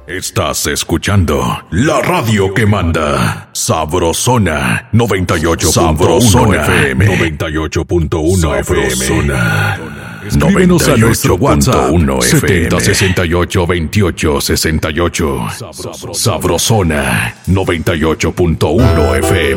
Estás escuchando la radio que manda. Sabrosona 98.1 FM. 98.1 FM. Escríbenos a nuestro WhatsApp 7068282868. Sabrosona 98.1 FM.